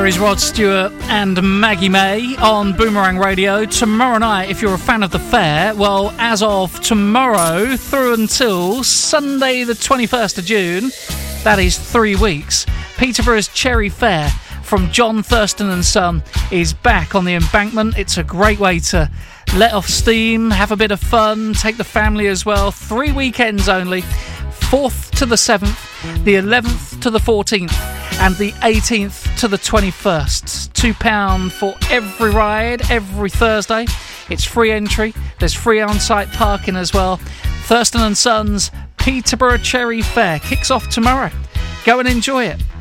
There is Rod Stewart and Maggie May on Boomerang Radio. Tomorrow night, if you're a fan of the fair, well, as of tomorrow through until Sunday the 21st of June, that is 3 weeks, Peterborough's Cherry Fair from John Thurston and Son is back on the embankment. It's a great way to let off steam, have a bit of fun, take the family as well. 3 weekends only, 4th to the 7th, the 11th to the 14th, and the 18th to the 21st. £2 for every ride, every Thursday. It's free entry. There's free on-site parking as well. Thurston and Sons Peterborough Cherry Fair kicks off tomorrow. Go and enjoy it.